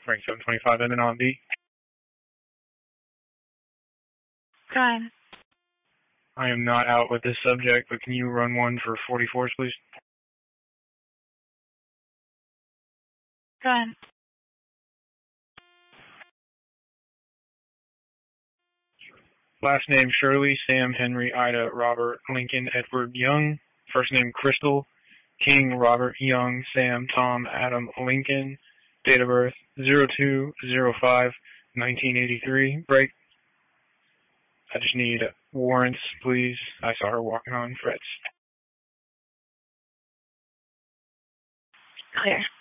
Frank 725 in and on B. Go ahead. I am not out with this subject, but can you run one for 44s, please? Go ahead. Last name Shirley, Sam, Henry, Ida, Robert, Lincoln, Edward, Young. First name Crystal, King, Robert, Young, Sam, Tom, Adam, Lincoln. Date of birth 02/05/1983. Break. I just need warrants, please. I saw her walking on Fred's. Clear.